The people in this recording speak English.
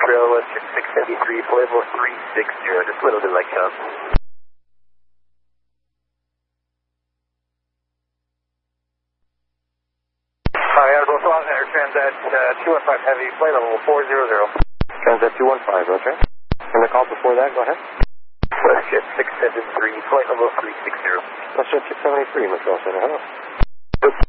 Trail Western 673, flight level 360, just a little bit like Chubb. Go Swan Center, Transat 215 Heavy, flight level 400. Transat 215, Roger. And the call before that, go ahead. WestJet 673, flight level 360. WestJet 673, Montreal Center, hello.